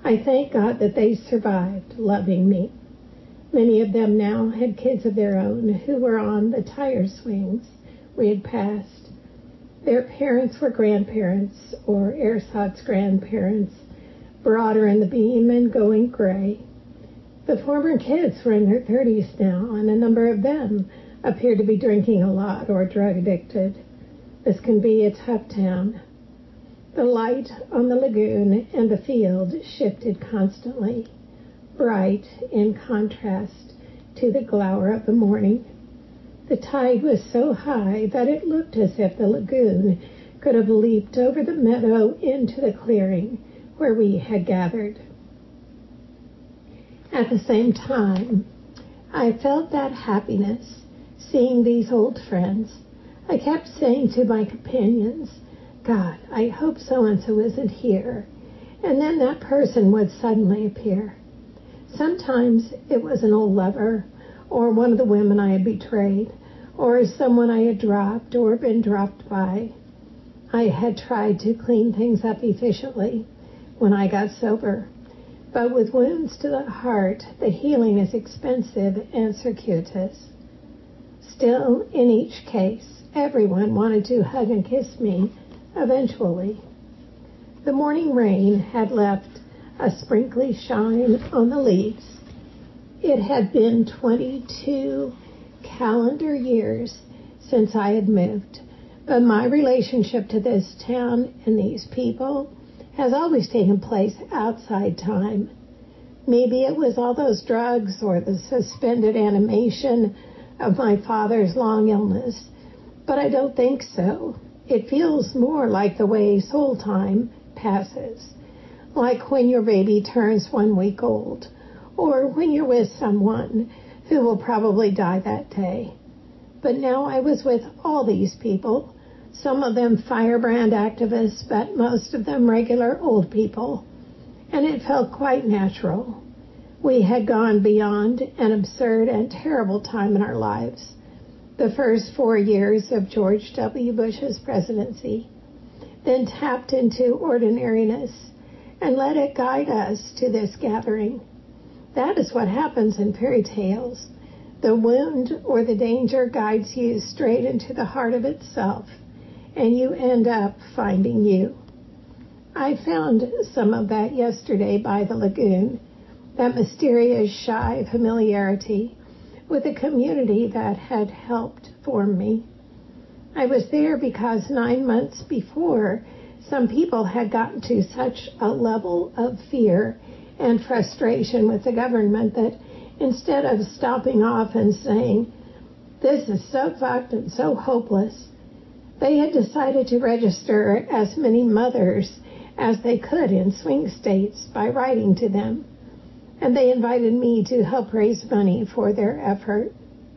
I thank God that they survived loving me. Many of them now had kids of their own who were on the tire swings we had passed. Their parents were grandparents or ersatz grandparents, broader in the beam and going gray. The former kids were in their 30s now, and a number of them appeared to be drinking a lot or drug addicted. This can be a tough town. The light on the lagoon and the field shifted constantly, bright in contrast to the glower of the morning. The tide was so high that it looked as if the lagoon could have leaped over the meadow into the clearing where we had gathered. At the same time, I felt that happiness, seeing these old friends. I kept saying to my companions, God, I hope so-and-so isn't here. And then that person would suddenly appear. Sometimes it was an old lover, or one of the women I had betrayed, or someone I had dropped or been dropped by. I had tried to clean things up efficiently when I got sober. But with wounds to the heart, the healing is expensive and circuitous. Still, in each case, everyone wanted to hug and kiss me eventually. The morning rain had left a sprinkly shine on the leaves. It had been 22 calendar years since I had moved, but my relationship to this town and these people has always taken place outside time. Maybe it was all those drugs or the suspended animation of my father's long illness, but I don't think so. It feels more like the way soul time passes, like when your baby turns 1 week old, or when you're with someone who will probably die that day. But now I was with all these people, some of them firebrand activists, but most of them regular old people, and it felt quite natural. We had gone beyond an absurd and terrible time in our lives, the first 4 years of George W. Bush's presidency, then tapped into ordinariness and let it guide us to this gathering. That is what happens in fairy tales. The wound or the danger guides you straight into the heart of itself, and you end up finding you. I found some of that yesterday by the lagoon, that mysterious, shy familiarity with a community that had helped form me. I was there because 9 months before, some people had gotten to such a level of fear and frustration with the government that instead of stopping off and saying, this is so fucked and so hopeless, they had decided to register as many mothers as they could in swing states by writing to them. And they invited me to help raise money for their effort.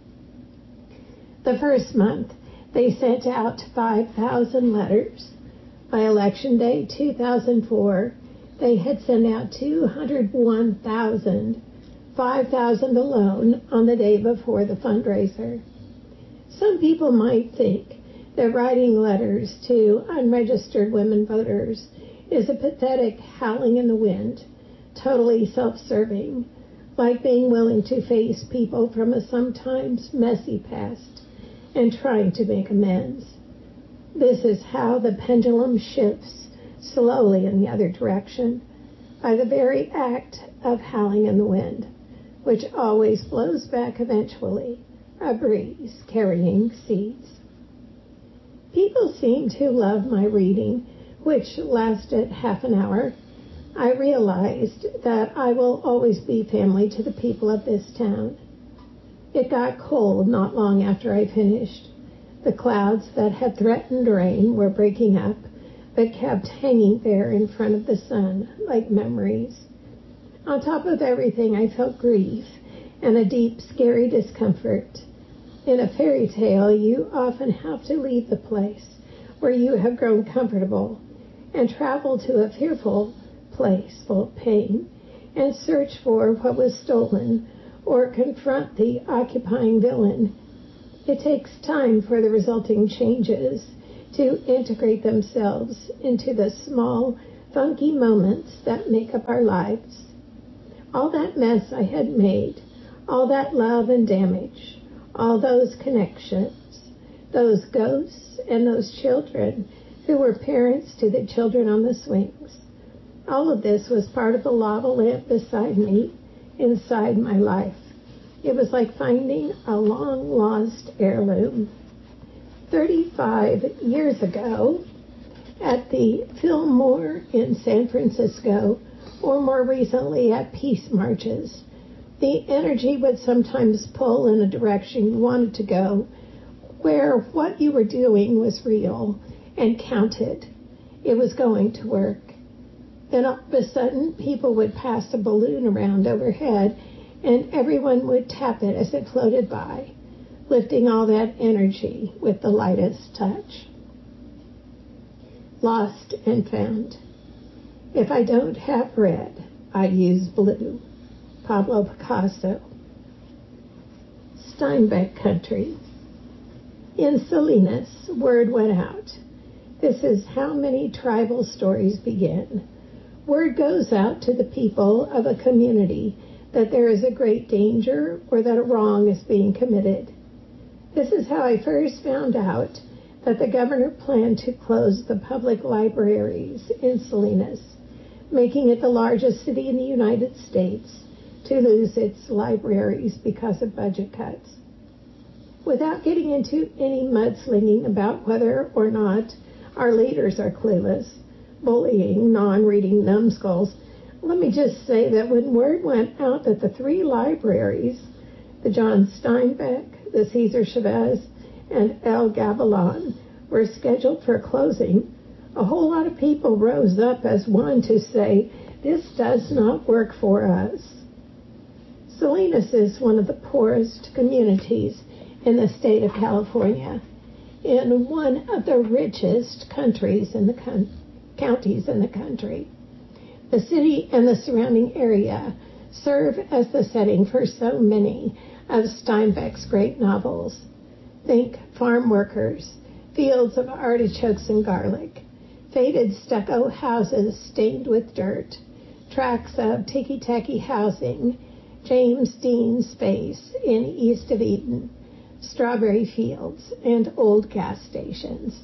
The first month, they sent out 5,000 letters. By Election Day 2004, they had sent out 201,000, 5,000 alone on the day before the fundraiser. Some people might think that writing letters to unregistered women voters is a pathetic howling in the wind, totally self-serving, like being willing to face people from a sometimes messy past and trying to make amends. This is how the pendulum shifts slowly in the other direction, by the very act of howling in the wind, which always blows back eventually, a breeze carrying seeds. People seem to love my reading, which lasted half an hour. I realized that I will always be family to the people of this town. It got cold not long after I finished. The clouds that had threatened rain were breaking up, but kept hanging there in front of the sun like memories. On top of everything, I felt grief and a deep, scary discomfort. In a fairy tale, you often have to leave the place where you have grown comfortable and travel to a fearful place full of pain and search for what was stolen or confront the occupying villain. It takes time for the resulting changes to integrate themselves into the small funky moments that make up our lives. All that mess I had made, all that love and damage, all those connections, those ghosts and those children who were parents to the children on the swings. All of this was part of the lava lamp beside me, inside my life. It was like finding a long-lost heirloom. 35 years ago, at the Fillmore in San Francisco, or more recently at peace marches, the energy would sometimes pull in a direction you wanted to go, where what you were doing was real and counted. It was going to work. Then all of a sudden, people would pass a balloon around overhead, and everyone would tap it as it floated by, lifting all that energy with the lightest touch. Lost and found. If I don't have red, I use blue. Pablo Picasso. Steinbeck country. In Salinas, word went out. This is how many tribal stories begin. Word goes out to the people of a community that there is a great danger or that a wrong is being committed. This is how I first found out that the governor planned to close the public libraries in Salinas, making it the largest city in the United States to lose its libraries because of budget cuts. Without getting into any mudslinging about whether or not our leaders are clueless, bullying non-reading numbskulls, let me just say that when word went out that the three libraries, the John Steinbeck, the Cesar Chavez, and El Gavilan, were scheduled for closing, a whole lot of people rose up as one to say, this does not work for us. Salinas is one of the poorest communities in the state of California, in one of the richest counties in the country. The city and the surrounding area serve as the setting for so many of Steinbeck's great novels. Think farm workers, fields of artichokes and garlic, faded stucco houses stained with dirt, tracts of ticky-tacky housing, James Dean space in East of Eden, strawberry fields, and old gas stations.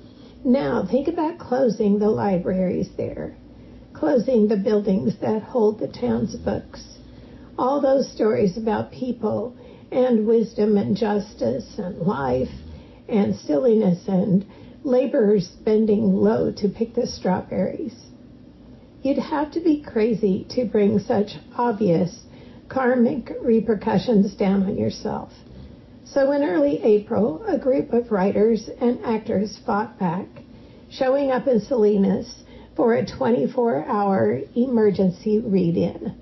Now think about closing the libraries there, closing the buildings that hold the town's books. All those stories about people and wisdom and justice and life and silliness and laborers bending low to pick the strawberries. You'd have to be crazy to bring such obvious karmic repercussions down on yourself. So in early April, a group of writers and actors fought back, showing up in Salinas for a 24-hour emergency read-in.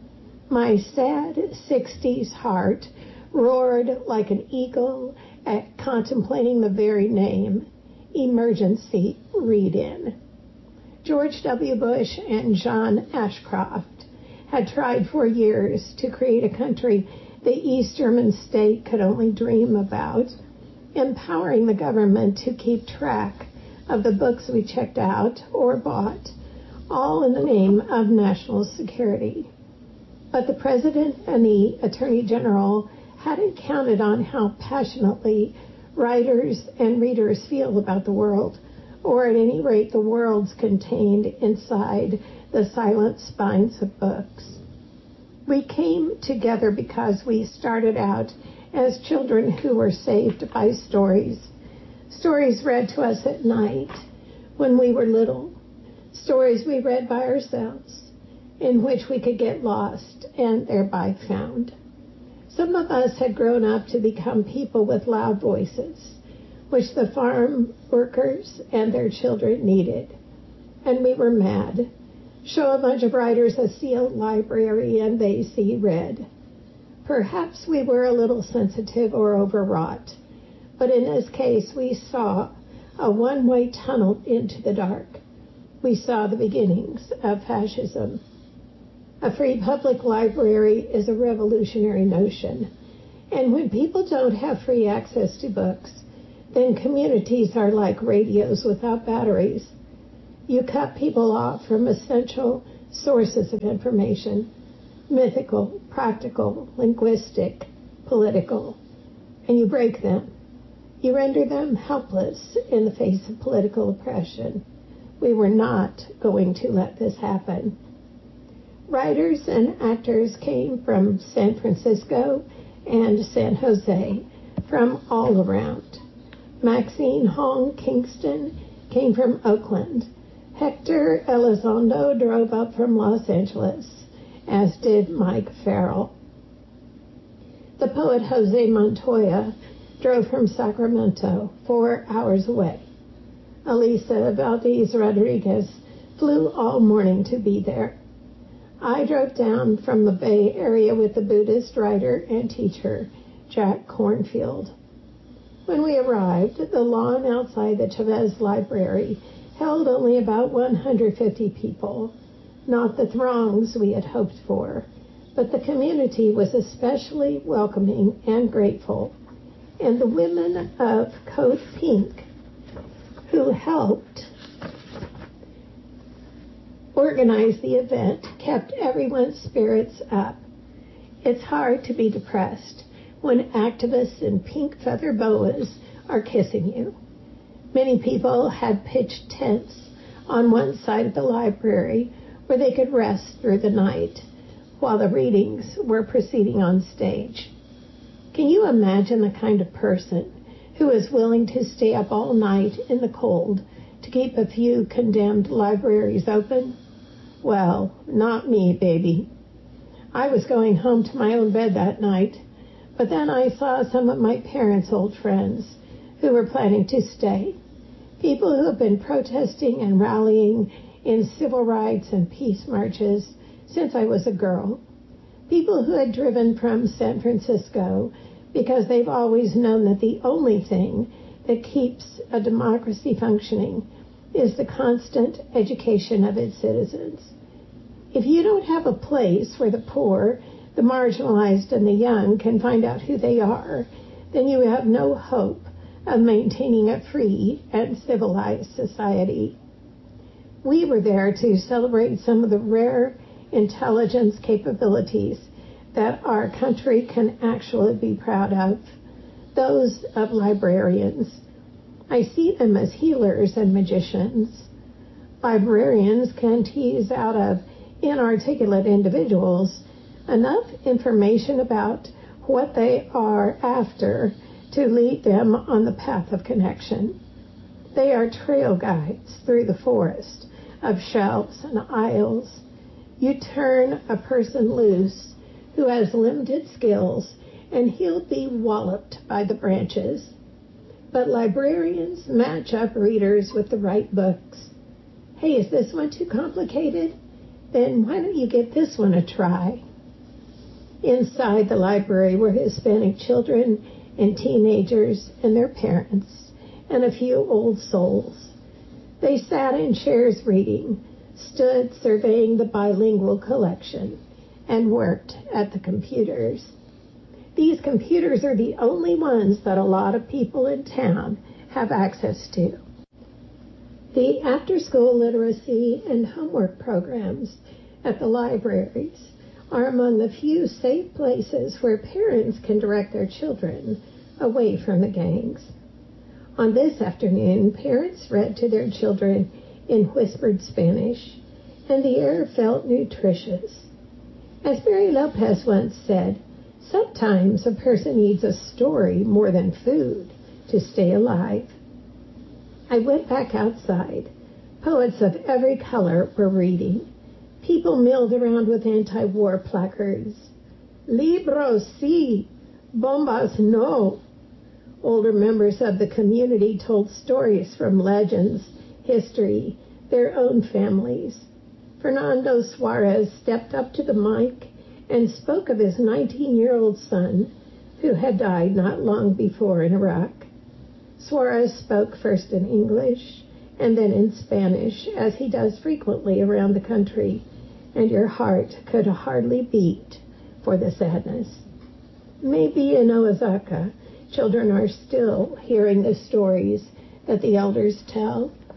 My sad 60s heart roared like an eagle at contemplating the very name, emergency read-in. George W. Bush and John Ashcroft had tried for years to create a country the East German state could only dream about, empowering the government to keep track of the books we checked out or bought, all in the name of national security. But the president and the attorney general hadn't counted on how passionately writers and readers feel about the world, or at any rate the worlds contained inside the silent spines of books. We came together because we started out as children who were saved by stories read to us at night when we were little, stories we read by ourselves, in which we could get lost and thereby found. Some of us had grown up to become people with loud voices, which the farm workers and their children needed, and we were mad. Show a bunch of writers a sealed library and they see red. Perhaps we were a little sensitive or overwrought, but in this case we saw a one-way tunnel into the dark. We saw the beginnings of fascism. A free public library is a revolutionary notion, and when people don't have free access to books, then communities are like radios without batteries. You cut people off from essential sources of information, mythical, practical, linguistic, political, and you break them. You render them helpless in the face of political oppression. We were not going to let this happen. Writers and actors came from San Francisco and San Jose, from all around. Maxine Hong Kingston came from Oakland. Hector Elizondo drove up from Los Angeles, as did Mike Farrell. The poet Jose Montoya drove from Sacramento, 4 hours away. Elisa Valdez Rodriguez flew all morning to be there. I drove down from the Bay Area with the Buddhist writer and teacher, Jack Kornfield. When we arrived, the lawn outside the Chavez Library held only about 150 people, not the throngs we had hoped for, but the community was especially welcoming and grateful, and the women of Code Pink, who helped organize the event, kept everyone's spirits up. It's hard to be depressed when activists in pink feather boas are kissing you. Many people had pitched tents on one side of the library where they could rest through the night while the readings were proceeding on stage. Can you imagine the kind of person who is willing to stay up all night in the cold to keep a few condemned libraries open? Well, not me, baby. I was going home to my own bed that night, but then I saw some of my parents' old friends who were planning to stay. People who have been protesting and rallying in civil rights and peace marches since I was a girl. People who had driven from San Francisco because they've always known that the only thing that keeps a democracy functioning is the constant education of its citizens. If you don't have a place where the poor, the marginalized, and the young can find out who they are, then you have no hope of maintaining a free and civilized society. We were there to celebrate some of the rare intelligence capabilities that our country can actually be proud of, those of librarians. I see them as healers and magicians. Librarians can tease out of inarticulate individuals enough information about what they are after to lead them on the path of connection. They are trail guides through the forest of shelves and aisles. You turn a person loose who has limited skills, and he'll be walloped by the branches. But librarians match up readers with the right books. Hey, is this one too complicated? Then why don't you give this one a try? Inside the library were Hispanic children and teenagers and their parents, and a few old souls. They sat in chairs reading, stood surveying the bilingual collection, and worked at the computers. These computers are the only ones that a lot of people in town have access to. The after-school literacy and homework programs at the libraries are among the few safe places where parents can direct their children away from the gangs. On this afternoon, parents read to their children in whispered Spanish, and the air felt nutritious. As Mary Lopez once said, sometimes a person needs a story more than food to stay alive. I went back outside. Poets of every color were reading. People milled around with anti-war placards. Libros, sí. Bombas, no. Older members of the community told stories from legends, history, their own families. Fernando Suarez stepped up to the mic and spoke of his 19-year-old son who had died not long before in Iraq. Suarez spoke first in English and then in Spanish, as he does frequently around the country, and your heart could hardly beat for the sadness. Maybe in Oaxaca, children are still hearing the stories that the elders tell.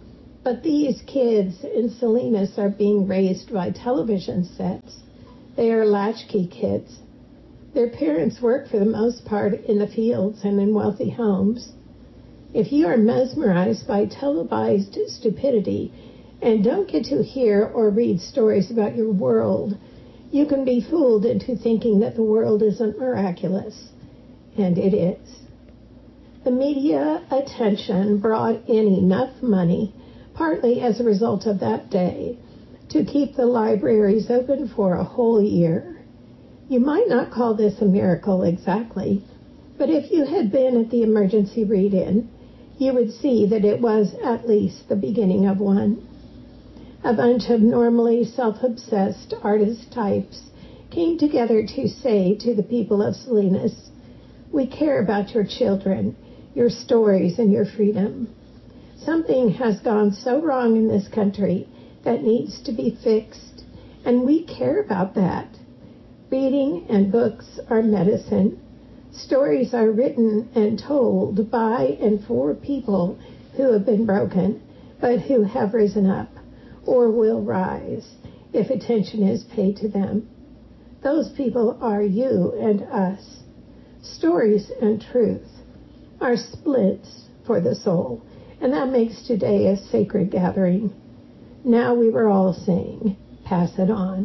But these kids in Salinas are being raised by television sets. They are latchkey kids. Their parents work for the most part in the fields and in wealthy homes. If you are mesmerized by televised stupidity and don't get to hear or read stories about your world, you can be fooled into thinking that the world isn't miraculous. And it is. The media attention brought in enough money, partly as a result of that day, to keep the libraries open for a whole year. You might not call this a miracle exactly, but if you had been at the emergency read-in, you would see that it was at least the beginning of one. A bunch of normally self-obsessed artist types came together to say to the people of Salinas, "We care about your children, your stories, and your freedom. Something has gone so wrong in this country that needs to be fixed, and we care about that. Reading and books are medicine. Stories are written and told by and for people who have been broken, but who have risen up, or will rise, if attention is paid to them. Those people are you and us. Stories and truth are splits for the soul, and that makes today a sacred gathering. Now we were all saying, pass it on."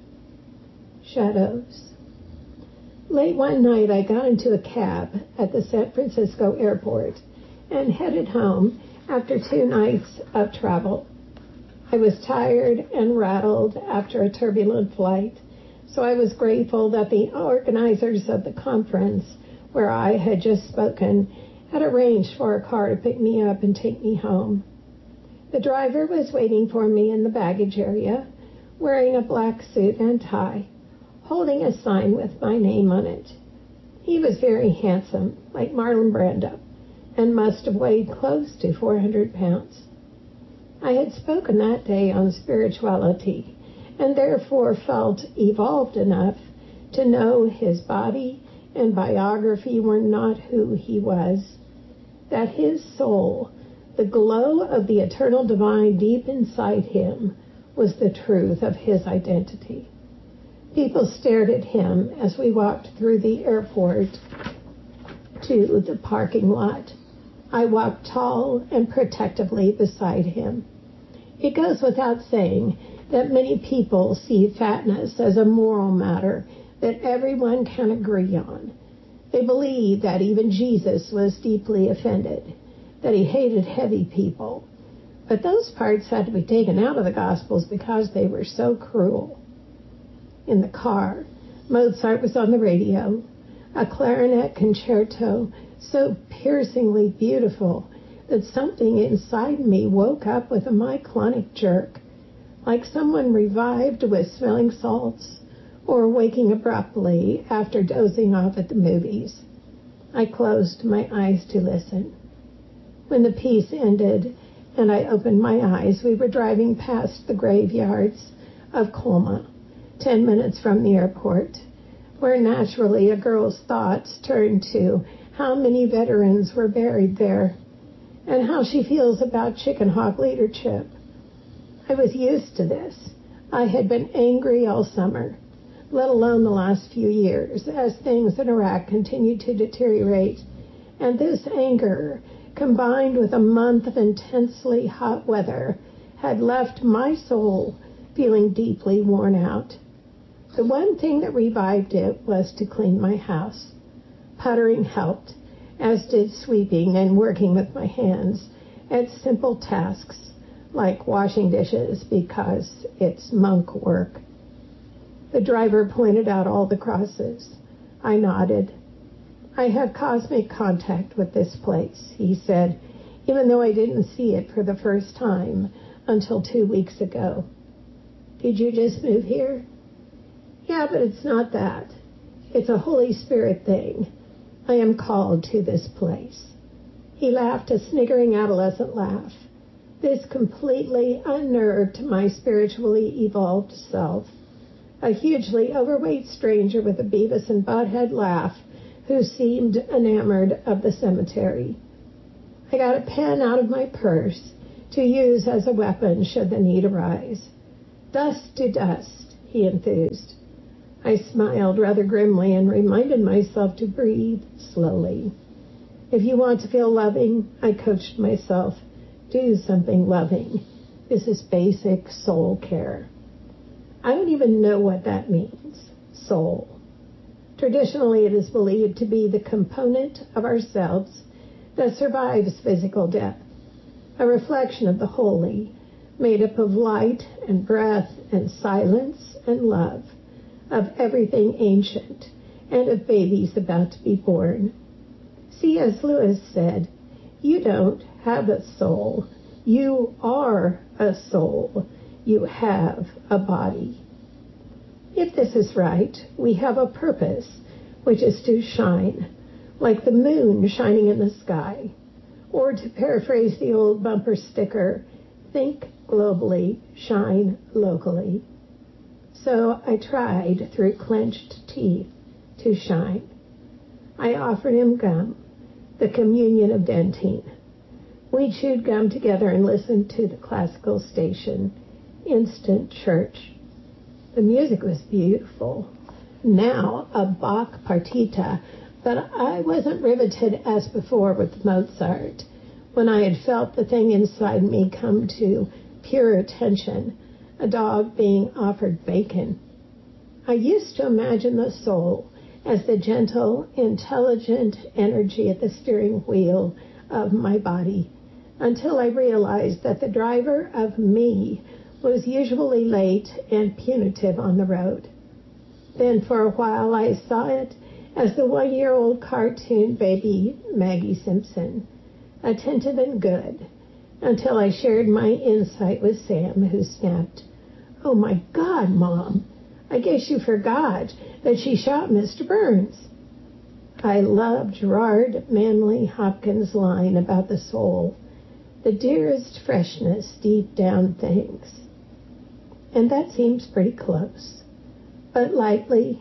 Shadows. Late one night, I got into a cab at the San Francisco airport and headed home after 2 nights of travel. I was tired and rattled after a turbulent flight, so I was grateful that the organizers of the conference where I had just spoken had arranged for a car to pick me up and take me home. The driver was waiting for me in the baggage area, wearing a black suit and tie, holding a sign with my name on it. He was very handsome, like Marlon Brando, and must have weighed close to 400 pounds. I had spoken that day on spirituality, and therefore felt evolved enough to know his body and biography were not who he was, that his soul, the glow of the eternal divine deep inside him, was the truth of his identity. People stared at him as we walked through the airport to the parking lot. I walked tall and protectively beside him. It goes without saying that many people see fatness as a moral matter that everyone can agree on. They believe that even Jesus was deeply offended, that he hated heavy people. But those parts had to be taken out of the Gospels because they were so cruel. In the car, Mozart was on the radio, a clarinet concerto so piercingly beautiful that something inside me woke up with a myoclonic jerk, like someone revived with smelling salts or waking abruptly after dozing off at the movies. I closed my eyes to listen. When the piece ended and I opened my eyes, we were driving past the graveyards of Colma, 10 minutes from the airport, where naturally a girl's thoughts turned to how many veterans were buried there and how she feels about chicken hawk leadership. I was used to this. I had been angry all summer, let alone the last few years, as things in Iraq continued to deteriorate, and this anger, combined with a month of intensely hot weather, had left my soul feeling deeply worn out. The one thing that revived it was to clean my house. Puttering helped, as did sweeping and working with my hands at simple tasks like washing dishes because it's monk work. The driver pointed out all the crosses. I nodded. "I have cosmic contact with this place," he said, even though I didn't see it for the first time until 2 weeks ago. "Did you just move here?" "Yeah, but it's not that. It's a Holy Spirit thing. I am called to this place." He laughed a sniggering adolescent laugh. This completely unnerved my spiritually evolved self, a hugely overweight stranger with a Beavis and Butthead laugh who seemed enamored of the cemetery. I got a pen out of my purse to use as a weapon should the need arise. Dust to dust, he enthused. I smiled rather grimly and reminded myself to breathe slowly. If you want to feel loving, I coached myself, do something loving. This is basic soul care. I don't even know what that means, soul. Traditionally, it is believed to be the component of ourselves that survives physical death, a reflection of the holy, made up of light and breath and silence and love, of everything ancient, and of babies about to be born. C.S. Lewis said, "You don't have a soul. You are a soul. You have a body." If this is right, we have a purpose, which is to shine, like the moon shining in the sky. Or to paraphrase the old bumper sticker, think globally, shine locally. So I tried, through clenched teeth, to shine. I offered him gum, the communion of dentine. We chewed gum together and listened to the classical station, Instant Church. The music was beautiful. Now a Bach partita, but I wasn't riveted as before with Mozart, when I had felt the thing inside me come to pure attention, a dog being offered bacon. I used to imagine the soul as the gentle, intelligent energy at the steering wheel of my body, until I realized that the driver of me was usually late and punitive on the road. Then for a while I saw it as the 1-year-old cartoon baby Maggie Simpson, attentive and good, until I shared my insight with Sam, who snapped, "Oh my God, Mom, I guess you forgot that she shot Mr. Burns." I love Gerard Manley Hopkins' line about the soul, the dearest freshness deep down things. And that seems pretty close. But lately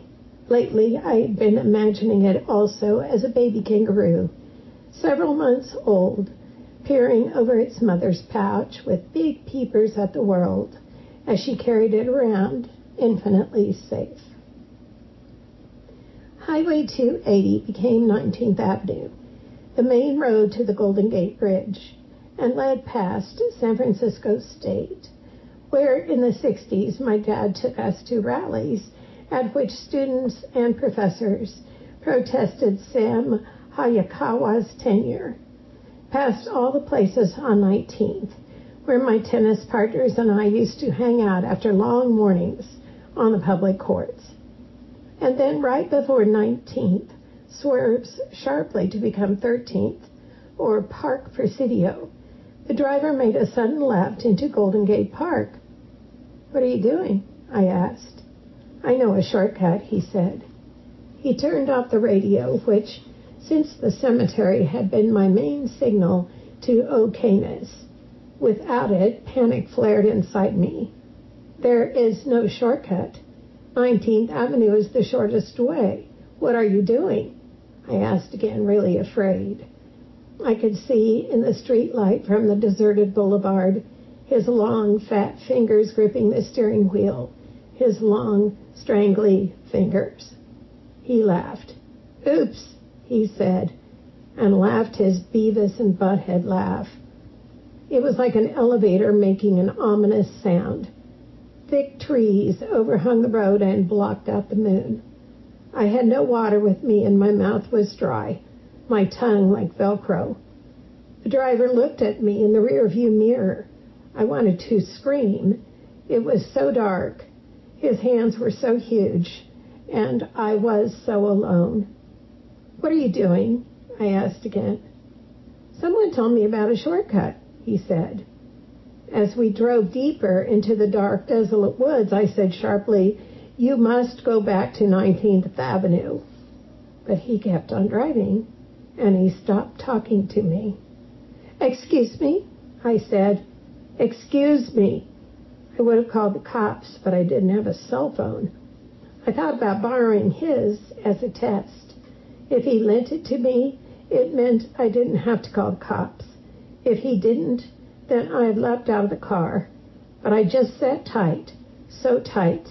I've been imagining it also as a baby kangaroo, several months old, peering over its mother's pouch with big peepers at the world as she carried it around, infinitely safe. Highway 280 became 19th Avenue, the main road to the Golden Gate Bridge, and led past San Francisco State, where in the 60s my dad took us to rallies at which students and professors protested Sam Hayakawa's tenure, past all the places on 19th, where my tennis partners and I used to hang out after long mornings on the public courts. And then right before 19th, swerves sharply to become 13th, or Park Presidio. The driver made a sudden left into Golden Gate Park. "What are you doing?" I asked. "I know a shortcut," he said. He turned off the radio, which, since the cemetery, had been my main signal to okayness. Without it, panic flared inside me. "There is no shortcut. 19th Avenue is the shortest way. What are you doing?" I asked again, really afraid. I could see in the street light from the deserted boulevard his long, fat fingers gripping the steering wheel, his long, strangly fingers. He laughed. "Oops," he said, and laughed his Beavis and Butthead laugh. It was like an elevator making an ominous sound. Thick trees overhung the road and blocked out the moon. I had no water with me and my mouth was dry, my tongue like Velcro. The driver looked at me in the rearview mirror. I wanted to scream. It was so dark. His hands were so huge, and I was so alone. "What are you doing?" I asked again. "Someone told me about a shortcut," he said. As we drove deeper into the dark, desolate woods, I said sharply, "You must go back to 19th Avenue." But he kept on driving, and he stopped talking to me. "Excuse me," I said. "Excuse me." I would have called the cops, but I didn't have a cell phone. I thought about borrowing his as a test. If he lent it to me, it meant I didn't have to call the cops. If he didn't, then I had leapt out of the car. But I just sat tight, so tight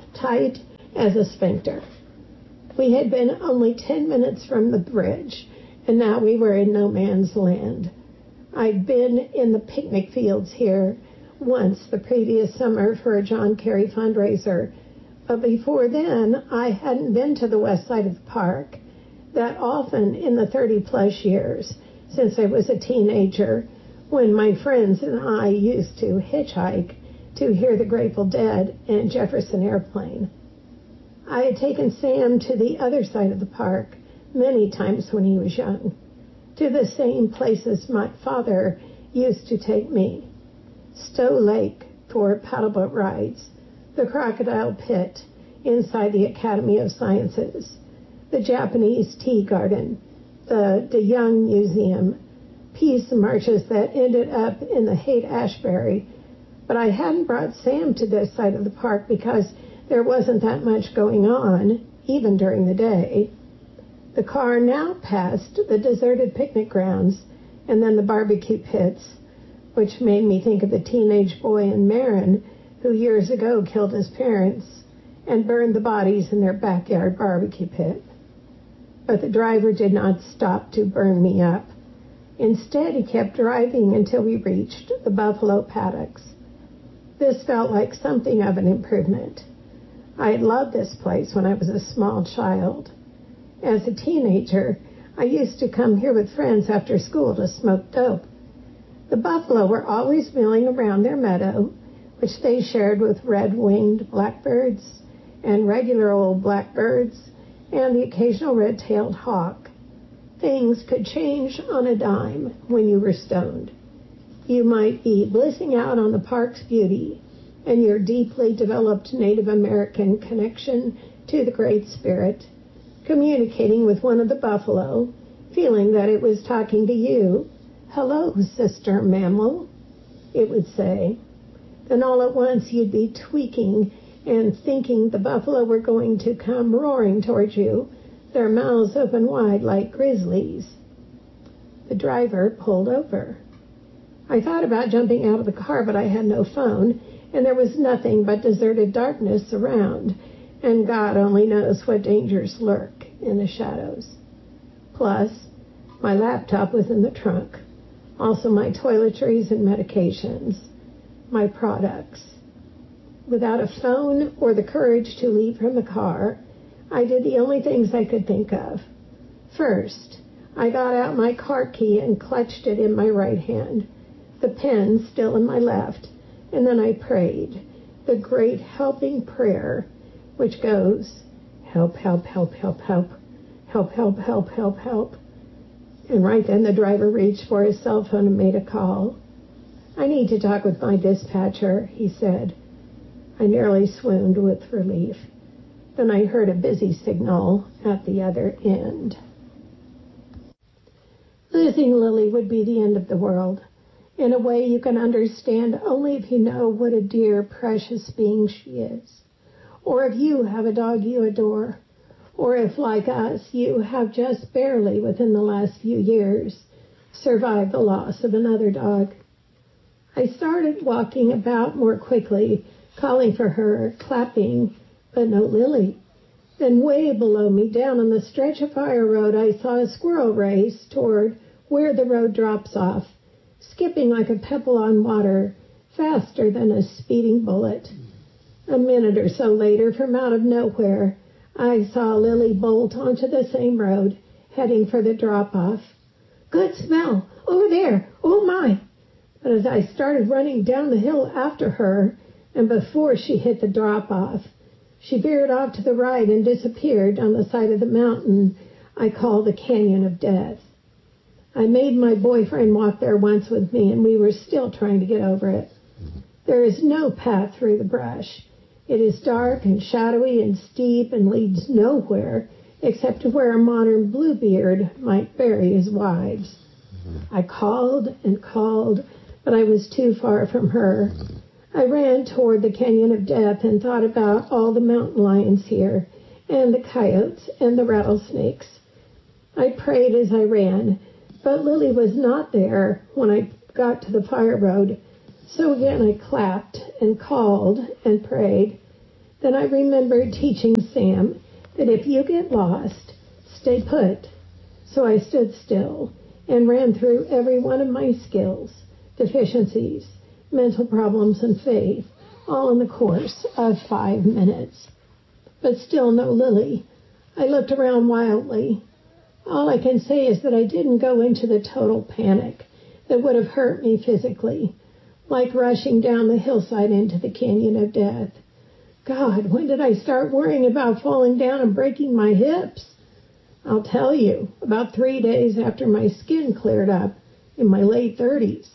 as a sphincter. We had been only 10 minutes from the bridge, and now we were in no man's land. I'd been in the picnic fields here once the previous summer for a John Kerry fundraiser, but before then I hadn't been to the west side of the park that often in the 30-plus years since I was a teenager, when my friends and I used to hitchhike to hear the Grateful Dead and Jefferson Airplane. I had taken Sam to the other side of the park many times when he was young, to the same places my father used to take me. Stowe Lake for paddleboat rides, the Crocodile Pit inside the Academy of Sciences, the Japanese Tea Garden, the De Young Museum, peace marches that ended up in the Haight-Ashbury. But I hadn't brought Sam to this side of the park because there wasn't that much going on, even during the day. The car now passed the deserted picnic grounds and then the barbecue pits, which made me think of the teenage boy in Marin who years ago killed his parents and burned the bodies in their backyard barbecue pit. But the driver did not stop to burn me up. Instead, he kept driving until we reached the buffalo paddocks. This felt like something of an improvement. I had loved this place when I was a small child. As a teenager, I used to come here with friends after school to smoke dope. The buffalo were always milling around their meadow, which they shared with red-winged blackbirds and regular old blackbirds and the occasional red-tailed hawk. Things could change on a dime when you were stoned. You might be blissing out on the park's beauty and your deeply developed Native American connection to the Great Spirit, communicating with one of the buffalo, feeling that it was talking to you. "Hello, Sister Mammal," it would say. Then all at once you'd be tweaking and thinking the buffalo were going to come roaring towards you, their mouths open wide like grizzlies. The driver pulled over. I thought about jumping out of the car, but I had no phone, and there was nothing but deserted darkness around, and God only knows what dangers lurk in the shadows. Plus, my laptop was in the trunk, also my toiletries and medications, my products. Without a phone or the courage to leave from the car, I did the only things I could think of. First, I got out my car key and clutched it in my right hand, the pen still in my left, and then I prayed, the great helping prayer, which goes, help, help, help, help, help, help, help, help, help, help. And right then the driver reached for his cell phone and made a call. "I need to talk with my dispatcher," he said. I nearly swooned with relief. Then I heard a busy signal at the other end. Losing Lily would be the end of the world, in a way you can understand only if you know what a dear, precious being she is, or if you have a dog you adore, or if, like us, you have just barely, within the last few years, survived the loss of another dog. I started walking about more quickly, calling for her, clapping, but no Lily. Then way below me, down on the stretch of fire road, I saw a squirrel race toward where the road drops off, skipping like a pebble on water, faster than a speeding bullet. A minute or so later, from out of nowhere, I saw Lily bolt onto the same road, heading for the drop-off. "Good smell! Over there! Oh, my!" But as I started running down the hill after her, and before she hit the drop-off, she veered off to the right and disappeared on the side of the mountain I call the Canyon of Death. I made my boyfriend walk there once with me, and we were still trying to get over it. There is no path through the brush. It is dark and shadowy and steep and leads nowhere except to where a modern Bluebeard might bury his wives. I called and called, but I was too far from her. I ran toward the Canyon of Death and thought about all the mountain lions here, and the coyotes and the rattlesnakes. I prayed as I ran, but Lily was not there when I got to the fire road. So again I clapped and called and prayed. Then I remembered teaching Sam that if you get lost, stay put. So I stood still and ran through every one of my skills, deficiencies, mental problems, and faith, all in the course of 5 minutes. But still no Lily. I looked around wildly. All I can say is that I didn't go into the total panic that would have hurt me physically, like rushing down the hillside into the canyon of death. God, when did I start worrying about falling down and breaking my hips? I'll tell you, about 3 days after my skin cleared up in my late 30s.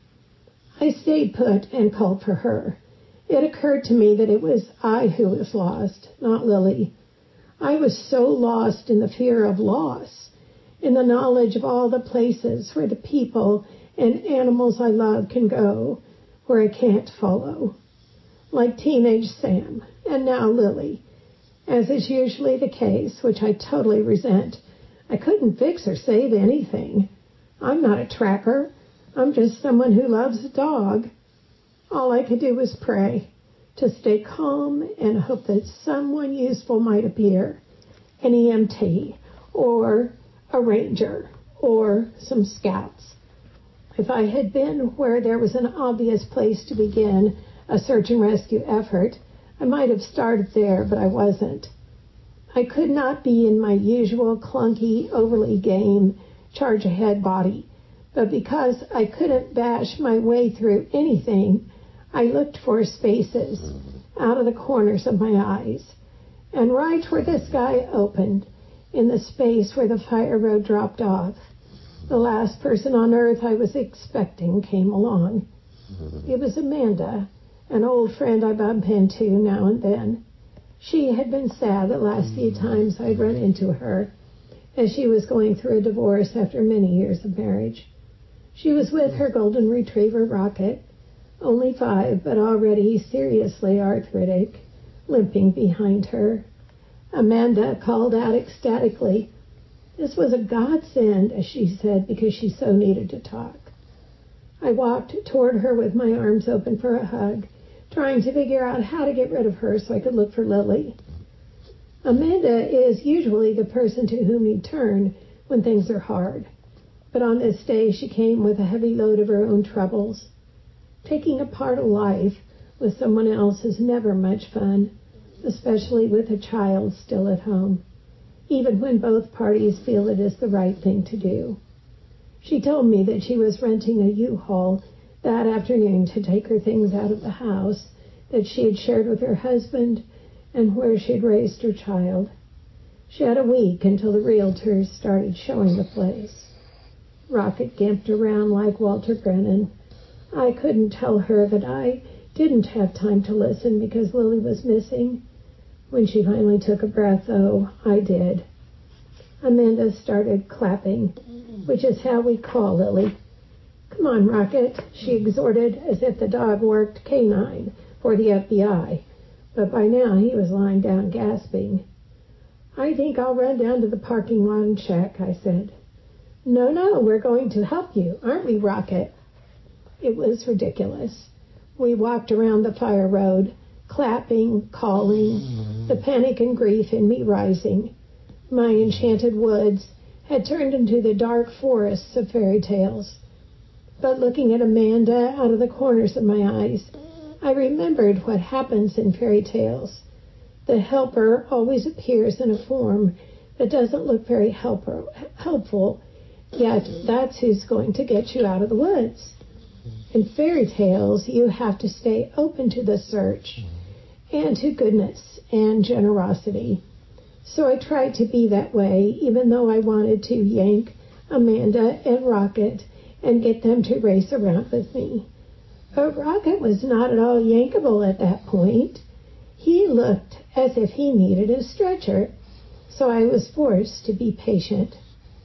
I stayed put and called for her. It occurred to me that it was I who was lost, not Lily. I was so lost in the fear of loss, in the knowledge of all the places where the people and animals I love can go, where I can't follow. Like teenage Sam, and now Lily. As is usually the case, which I totally resent, I couldn't fix or save anything. I'm not a tracker. I'm just someone who loves a dog. All I could do was pray, to stay calm and hope that someone useful might appear, an EMT, or a ranger, or some scouts. If I had been where there was an obvious place to begin a search and rescue effort, I might have started there, but I wasn't. I could not be in my usual clunky, overly game, charge-ahead body, but because I couldn't bash my way through anything, I looked for spaces out of the corners of my eyes. And right where the sky opened, in the space where the fire road dropped off, the last person on earth I was expecting came along. It was Amanda, an old friend I bump into now and then. She had been sad the last few times I'd run into her, as she was going through a divorce after many years of marriage. She was with her golden retriever, Rocket, only 5, but already seriously arthritic, limping behind her. Amanda called out ecstatically. This was a godsend, as she said, because she so needed to talk. I walked toward her with my arms open for a hug, trying to figure out how to get rid of her so I could look for Lily. Amanda is usually the person to whom you turn when things are hard, but on this day she came with a heavy load of her own troubles. Taking a part of life with someone else is never much fun, especially with a child still at home, even when both parties feel it is the right thing to do. She told me that she was renting a U-Haul that afternoon to take her things out of the house that she had shared with her husband and where she had raised her child. She had a week until the realtors started showing the place. Rocket gimped around like Walter Brennan. I couldn't tell her that I didn't have time to listen because Lily was missing. When she finally took a breath, though, I did. Amanda started clapping, which is how we call Lily. Come on, Rocket, she exhorted as if the dog worked K9 for the FBI, but by now he was lying down gasping. I think I'll run down to the parking lot and check, I said. No, we're going to help you, aren't we, Rocket? It was ridiculous. We walked around the fire road, clapping, calling, the panic and grief in me rising. My enchanted woods had turned into the dark forests of fairy tales. But looking at Amanda out of the corners of my eyes, I remembered what happens in fairy tales. The helper always appears in a form that doesn't look very helpful, yet that's who's going to get you out of the woods. In fairy tales, you have to stay open to the search and to goodness and generosity. So I tried to be that way, even though I wanted to yank Amanda and Rocket and get them to race around with me. But Rocket was not at all yankable at that point. He looked as if he needed a stretcher, so I was forced to be patient.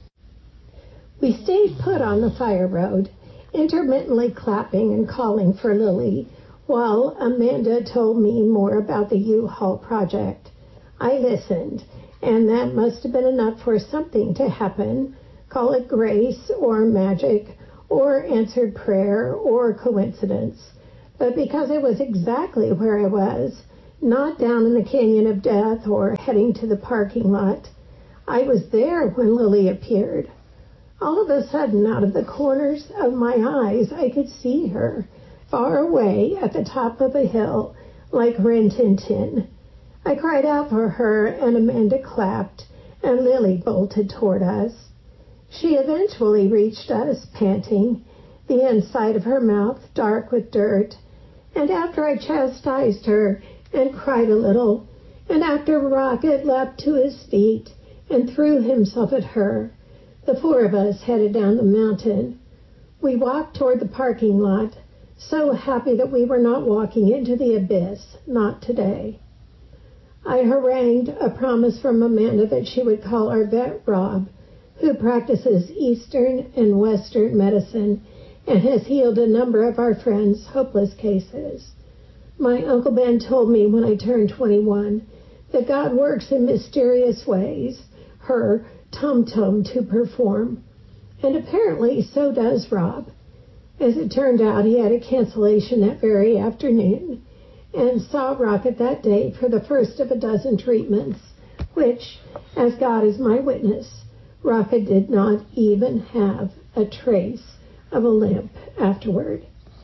We stayed put on the fire road, intermittently clapping and calling for Lily, while Amanda told me more about the U-Haul project. I listened, and that must have been enough for something to happen, call it grace or magic or answered prayer or coincidence, but because it was exactly where I was, not down in the canyon of death or heading to the parking lot. I was there when Lily appeared. All of a sudden, out of the corners of my eyes, I could see her, far away at the top of a hill, like Rin Tin Tin. I cried out for her, and Amanda clapped, and Lily bolted toward us. She eventually reached us, panting, the inside of her mouth dark with dirt, and after I chastised her and cried a little, and after Rocket leapt to his feet and threw himself at her, the four of us headed down the mountain. We walked toward the parking lot, so happy that we were not walking into the abyss, not today. I harangued a promise from Amanda that she would call our vet, Rob, who practices Eastern and Western medicine and has healed a number of our friends' hopeless cases. My Uncle Ben told me when I turned 21 that God works in mysterious ways, her tum-tum to perform, and apparently so does Rob. As it turned out, he had a cancellation that very afternoon and saw Rocket that day for the first of a dozen treatments, which, as God is my witness, Rocket did not even have a trace of a limp afterward.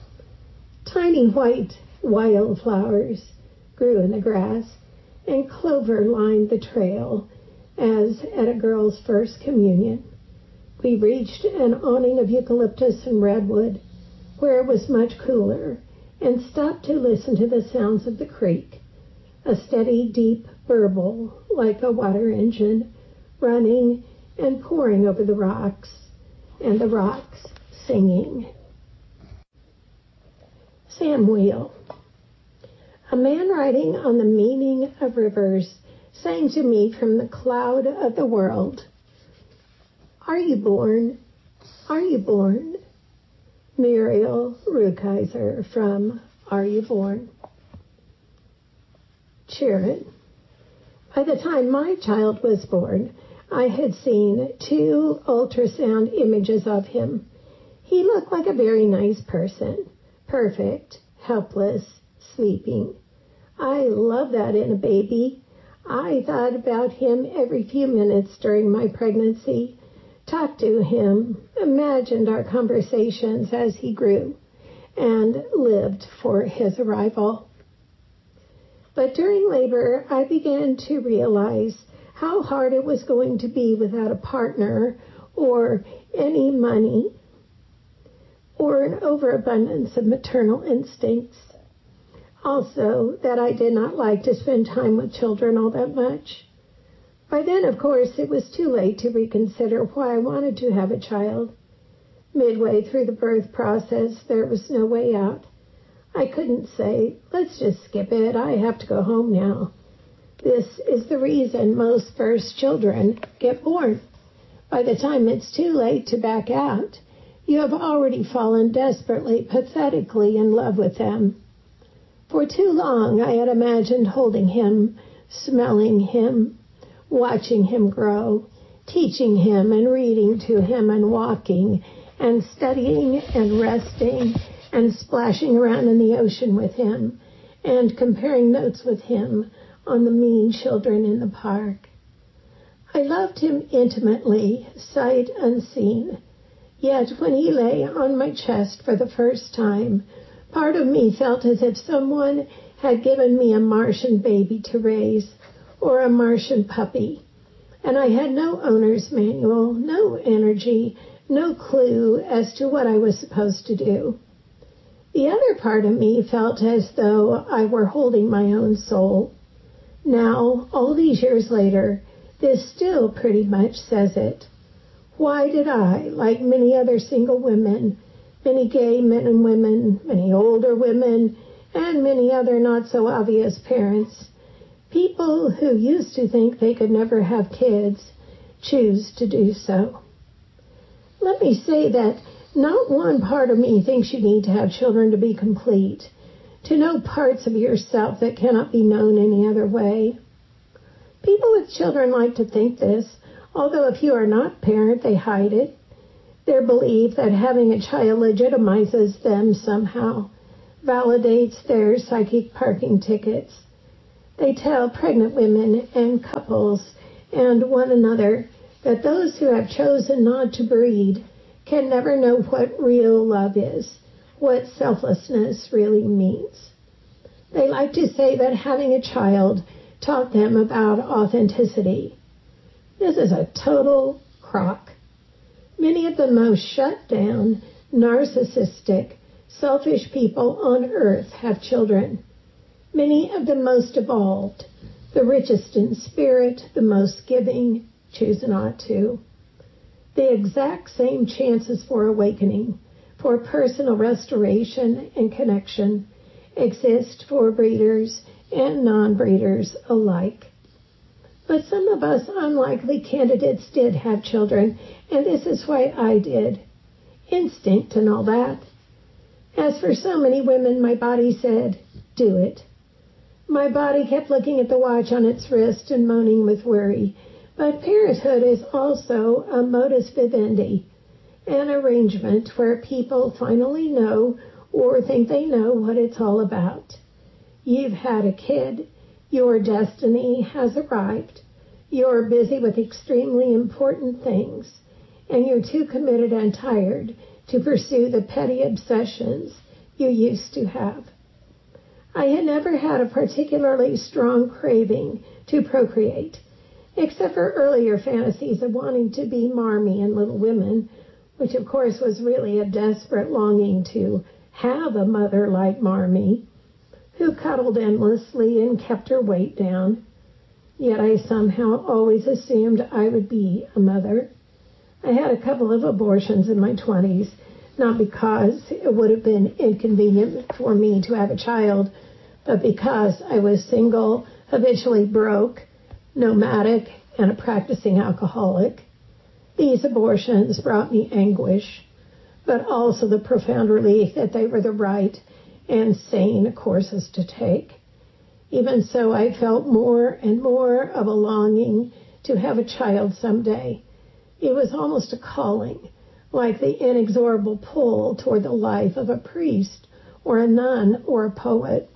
Tiny white wildflowers grew in the grass, and clover lined the trail as at a girl's first communion. We reached an awning of eucalyptus and redwood, where it was much cooler, and stopped to listen to the sounds of the creek, a steady, deep burble like a water engine, running and pouring over the rocks, and the rocks singing. Samuel. A man writing on the meaning of rivers sang to me from the cloud of the world, "Are you born? Are you born?" Muriel Rukeyser from Are You Born? Sharon. By the time my child was born, I had seen 2 ultrasound images of him. He looked like a very nice person, perfect, helpless, sleeping. I love that in a baby. I thought about him every few minutes during my pregnancy, talked to him, imagined our conversations as he grew, and lived for his arrival. But during labor, I began to realize how hard it was going to be without a partner or any money or an overabundance of maternal instincts. Also, that I did not like to spend time with children all that much. By then, of course, it was too late to reconsider why I wanted to have a child. Midway through the birth process, there was no way out. I couldn't say, let's just skip it, I have to go home now. This is the reason most first children get born. By the time it's too late to back out, you have already fallen desperately, pathetically in love with them. For too long, I had imagined holding him, smelling him, watching him grow, teaching him and reading to him and walking and studying and resting and splashing around in the ocean with him and comparing notes with him on the mean children in the park. I loved him intimately, sight unseen. Yet when he lay on my chest for the first time, part of me felt as if someone had given me a Martian baby to raise, or a Martian puppy, and I had no owner's manual, no energy, no clue as to what I was supposed to do. The other part of me felt as though I were holding my own soul. Now, all these years later, this still pretty much says it. Why did I, like many other single women, many gay men and women, many older women, and many other not-so-obvious parents, people who used to think they could never have kids, choose to do so? Let me say that not one part of me thinks you need to have children to be complete, to know parts of yourself that cannot be known any other way. People with children like to think this, although if you are not a parent, they hide it. Their belief that having a child legitimizes them somehow, validates their psychic parking tickets. They tell pregnant women and couples and one another that those who have chosen not to breed can never know what real love is, what selflessness really means. They like to say that having a child taught them about authenticity. This is a total crock. Many of the most shut down, narcissistic, selfish people on earth have children. Many of the most evolved, the richest in spirit, the most giving, choose not to. The exact same chances for awakening, for personal restoration and connection, exist for breeders and non-breeders alike. But some of us unlikely candidates did have children, and this is why I did. Instinct and all that. As for so many women, my body said, do it. My body kept looking at the watch on its wrist and moaning with worry. But parenthood is also a modus vivendi, an arrangement where people finally know or think they know what it's all about. You've had a kid. Your destiny has arrived. You're busy with extremely important things, and you're too committed and tired to pursue the petty obsessions you used to have. I had never had a particularly strong craving to procreate, except for earlier fantasies of wanting to be Marmee in Little Women, which of course was really a desperate longing to have a mother like Marmee, who cuddled endlessly and kept her weight down. Yet I somehow always assumed I would be a mother. I had a couple of abortions in my 20s, not because it would have been inconvenient for me to have a child, but because I was single, habitually broke, nomadic, and a practicing alcoholic. These abortions brought me anguish, but also the profound relief that they were the right and sane courses to take. Even so, I felt more and more of a longing to have a child someday. It was almost a calling, like the inexorable pull toward the life of a priest or a nun or a poet.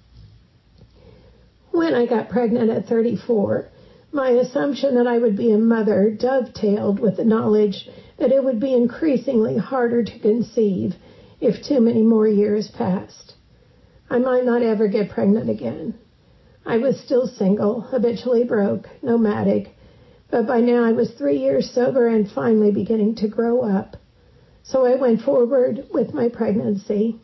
When I got pregnant at 34, my assumption that I would be a mother dovetailed with the knowledge that it would be increasingly harder to conceive if too many more years passed. I might not ever get pregnant again. I was still single, habitually broke, nomadic, but by now I was 3 years sober and finally beginning to grow up. So I went forward with my pregnancy,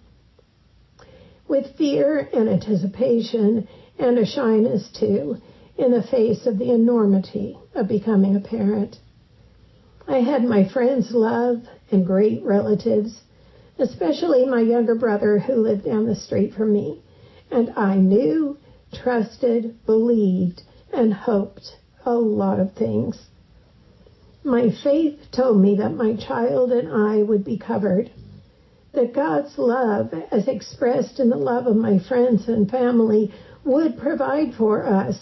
with fear and anticipation and a shyness too, in the face of the enormity of becoming a parent. I had my friends' love and great relatives, especially my younger brother who lived down the street from me, and I knew, trusted, believed, and hoped a lot of things. My faith told me that my child and I would be covered, that God's love, as expressed in the love of my friends and family, would provide for us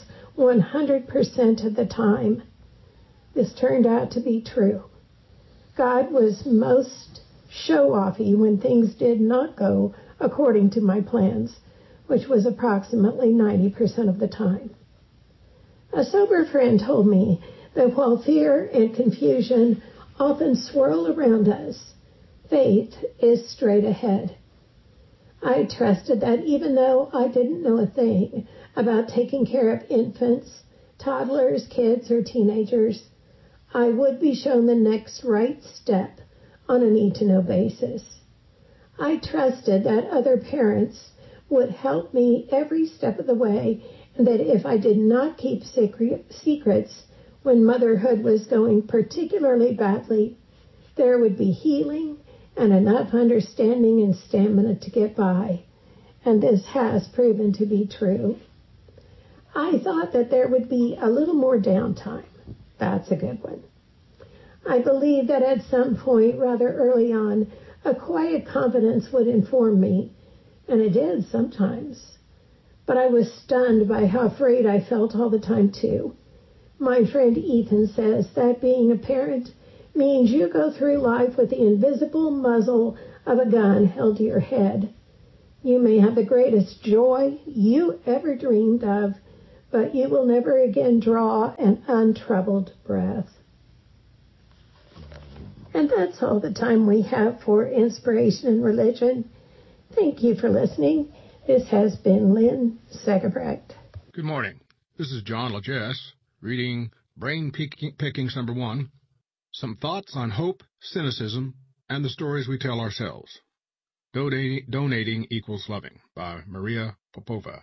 100% of the time. This turned out to be true. God was most show-offy when things did not go according to my plans, which was approximately 90% of the time. A sober friend told me that while fear and confusion often swirl around us, faith is straight ahead. I trusted that even though I didn't know a thing about taking care of infants, toddlers, kids, or teenagers, I would be shown the next right step on a need-to-know basis. I trusted that other parents would help me every step of the way, and that if I did not keep secrets when motherhood was going particularly badly, there would be healing and enough understanding and stamina to get by. And this has proven to be true. I thought that there would be a little more downtime. That's a good one. I believed that at some point, rather early on, a quiet confidence would inform me, and it did sometimes. But I was stunned by how afraid I felt all the time, too. My friend Ethan says that being a parent means you go through life with the invisible muzzle of a gun held to your head. You may have the greatest joy you ever dreamed of, but you will never again draw an untroubled breath. And that's all the time we have for Inspiration in Religion. Thank you for listening. This has been Lynn Segebrecht. Good morning. This is John LaJess reading Brain Pickings number 1, Some Thoughts on Hope, Cynicism, and the Stories We Tell Ourselves. Donating Equals Loving by Maria Popova.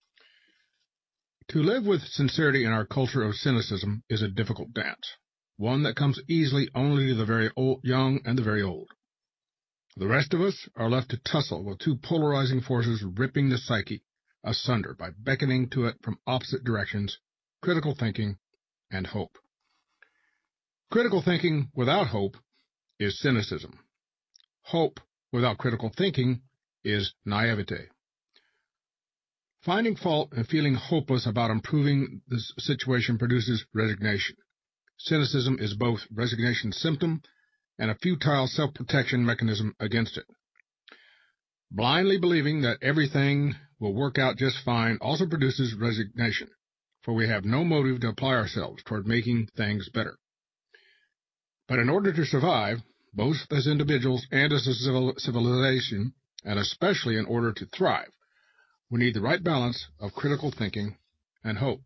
To live with sincerity in our culture of cynicism is a difficult dance, one that comes easily only to the very young and the very old. The rest of us are left to tussle with two polarizing forces ripping the psyche asunder by beckoning to it from opposite directions, critical thinking and hope. Critical thinking without hope is cynicism. Hope without critical thinking is naivete. Finding fault and feeling hopeless about improving the situation produces resignation. Cynicism is both resignation's symptom and a futile self-protection mechanism against it. Blindly believing that everything will work out just fine also produces resignation, for we have no motive to apply ourselves toward making things better. But in order to survive, both as individuals and as a civilization, and especially in order to thrive, we need the right balance of critical thinking and hope.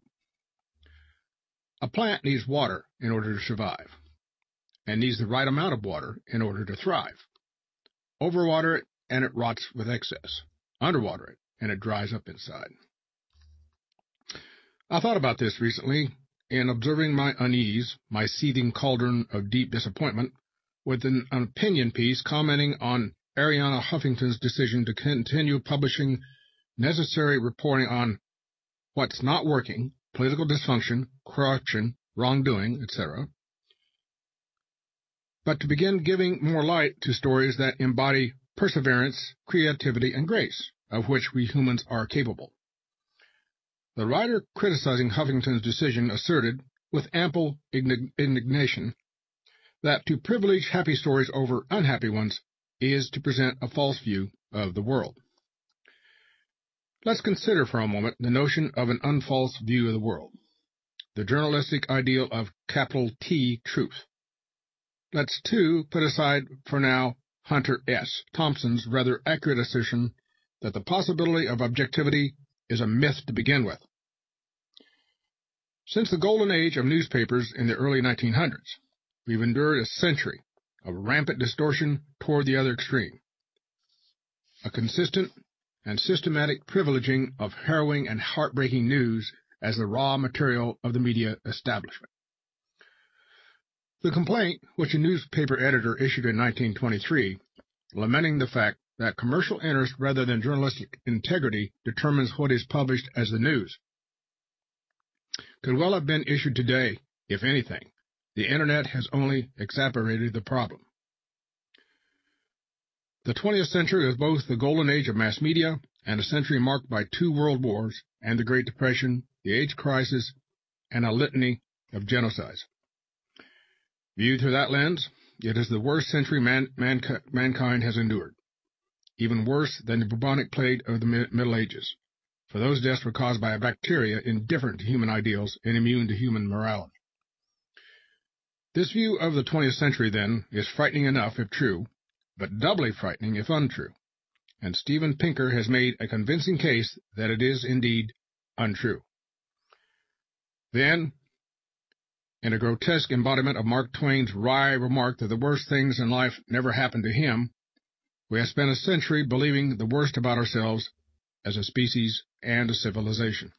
A plant needs water in order to survive, and needs the right amount of water in order to thrive. Overwater it, and it rots with excess. Underwater it, and it dries up inside. I thought about this recently in observing my unease, my seething cauldron of deep disappointment, with an opinion piece commenting on Arianna Huffington's decision to continue publishing necessary reporting on what's not working, political dysfunction, corruption, wrongdoing, etc., but to begin giving more light to stories that embody perseverance, creativity, and grace, of which we humans are capable. The writer criticizing Huffington's decision asserted, with ample indignation, that to privilege happy stories over unhappy ones is to present a false view of the world. Let's consider for a moment the notion of an unfalse view of the world, the journalistic ideal of capital T truth. Let's, too, put aside for now Hunter S. Thompson's rather accurate assertion that the possibility of objectivity is a myth to begin with. Since the golden age of newspapers in the early 1900s, we've endured a century of rampant distortion toward the other extreme, a consistent and systematic privileging of harrowing and heartbreaking news as the raw material of the media establishment. The complaint, which a newspaper editor issued in 1923, lamenting the fact that commercial interest rather than journalistic integrity determines what is published as the news, could well have been issued today. If anything, the Internet has only exacerbated the problem. The 20th century is both the golden age of mass media and a century marked by 2 world wars and the Great Depression, the AIDS crisis, and a litany of genocides. Viewed through that lens, it is the worst century mankind has endured, even worse than the bubonic plague of the Middle Ages, for those deaths were caused by a bacteria indifferent to human ideals and immune to human morality. This view of the 20th century, then, is frightening enough if true, but doubly frightening if untrue, and Steven Pinker has made a convincing case that it is indeed untrue. Then, in a grotesque embodiment of Mark Twain's wry remark that the worst things in life never happened to him, we have spent a century believing the worst about ourselves as a species and a civilization.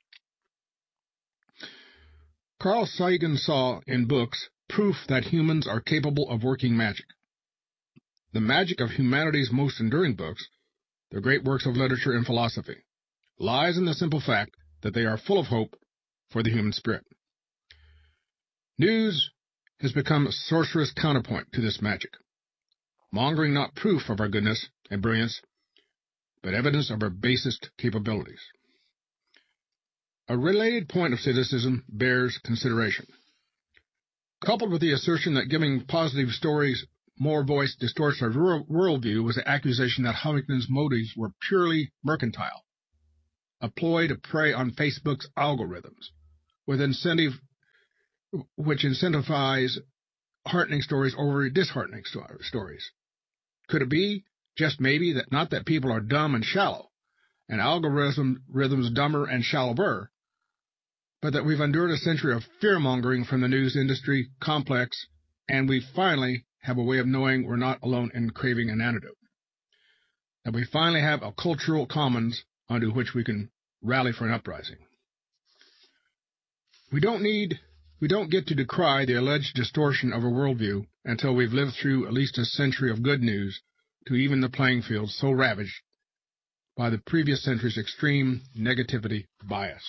Carl Sagan saw in books proof that humans are capable of working magic. The magic of humanity's most enduring books, the great works of literature and philosophy, lies in the simple fact that they are full of hope for the human spirit. News has become a sorcerous counterpoint to this magic, mongering not proof of our goodness and brilliance, but evidence of our basest capabilities. A related point of cynicism bears consideration. Coupled with the assertion that giving positive stories more voice distorts our worldview was the accusation that Huffington's motives were purely mercantile, a ploy to prey on Facebook's algorithms, which incentivize heartening stories over disheartening stories. Could it be, just maybe, that not that people are dumb and shallow, and algorithms dumber and shallower, but that we've endured a century of fear-mongering from the news industry complex, and we finally have a way of knowing we're not alone in craving an antidote. That we finally have a cultural commons onto which we can rally for an uprising. We don't get to decry the alleged distortion of a worldview until we've lived through at least a century of good news to even the playing field so ravaged by the previous century's extreme negativity bias.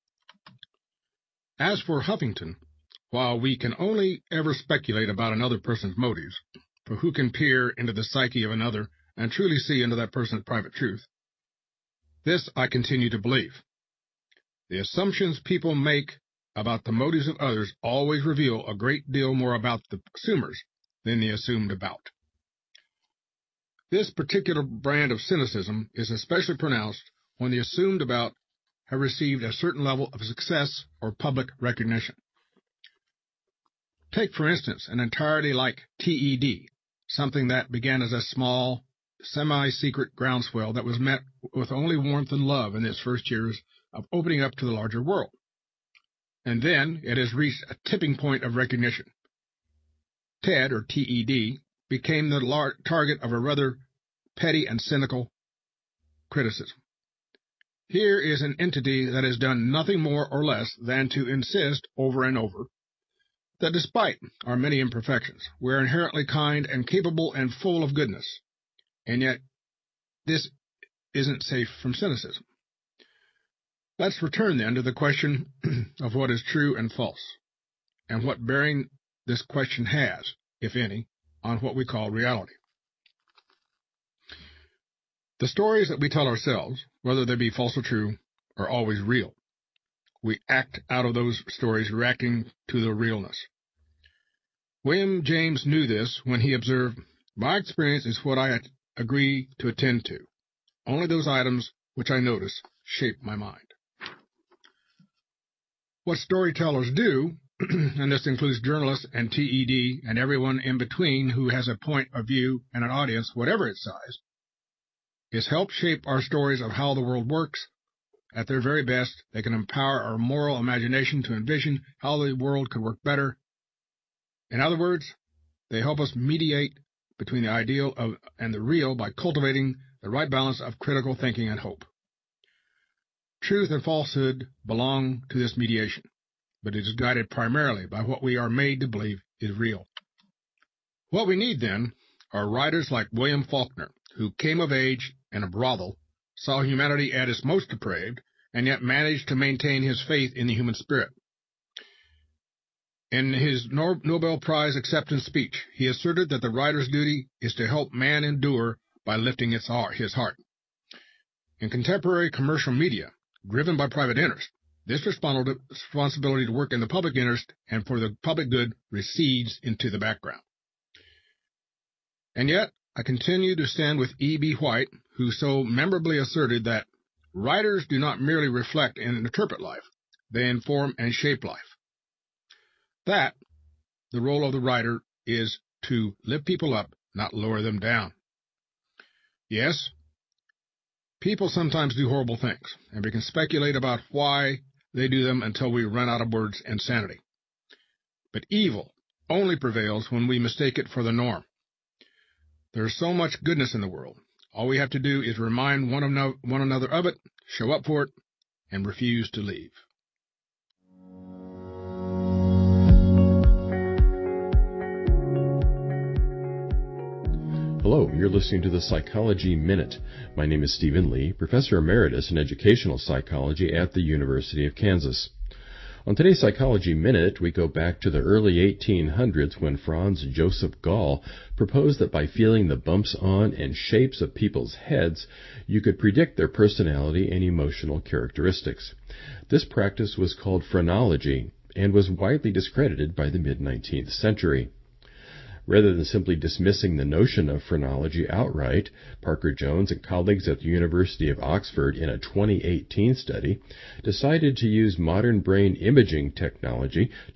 As for Huffington, while we can only ever speculate about another person's motives, for who can peer into the psyche of another and truly see into that person's private truth, this I continue to believe. The assumptions people make about the motives of others always reveal a great deal more about the consumers than the assumed about. This particular brand of cynicism is especially pronounced when the assumed about have received a certain level of success or public recognition. Take, for instance, an entirety like TED, something that began as a small, semi-secret groundswell that was met with only warmth and love in its first years of opening up to the larger world. And then it has reached a tipping point of recognition. TED, or TED, became the target of a rather petty and cynical criticism. Here is an entity that has done nothing more or less than to insist over and over that despite our many imperfections, we're inherently kind and capable and full of goodness, and yet this isn't safe from cynicism. Let's return then to the question of what is true and false, and what bearing this question has, if any, on what we call reality. The stories that we tell ourselves, whether they be false or true, are always real. We act out of those stories, reacting to their realness. William James knew this when he observed, "My experience is what I agree to attend to. Only those items which I notice shape my mind." What storytellers do, and this includes journalists and TED and everyone in between who has a point of view and an audience, whatever its size, is help shape our stories of how the world works. At their very best, they can empower our moral imagination to envision how the world could work better. In other words, they help us mediate between the ideal and the real by cultivating the right balance of critical thinking and hope. Truth and falsehood belong to this mediation, but it is guided primarily by what we are made to believe is real. What we need, then, are writers like William Faulkner, who came of age in a brothel, saw humanity at its most depraved, and yet managed to maintain his faith in the human spirit. In his Nobel Prize acceptance speech, he asserted that the writer's duty is to help man endure by lifting his heart. In contemporary commercial media, driven by private interest, this responsibility to work in the public interest and for the public good recedes into the background. And yet, I continue to stand with E.B. White, who so memorably asserted that writers do not merely reflect and interpret life, they inform and shape life. That, the role of the writer, is to lift people up, not lower them down. Yes, people sometimes do horrible things, and we can speculate about why they do them until we run out of words and sanity. But evil only prevails when we mistake it for the norm. There is so much goodness in the world. All we have to do is remind one another of it, show up for it, and refuse to leave. Hello, you're listening to the Psychology Minute. My name is Stephen Lee, Professor Emeritus in Educational Psychology at the University of Kansas. On today's Psychology Minute, we go back to the early 1800s when Franz Joseph Gall proposed that by feeling the bumps on and shapes of people's heads, you could predict their personality and emotional characteristics. This practice was called phrenology, and was widely discredited by the mid-19th century. Rather than simply dismissing the notion of phrenology outright, Parker Jones and colleagues at the University of Oxford in a 2018 study decided to use modern brain imaging technology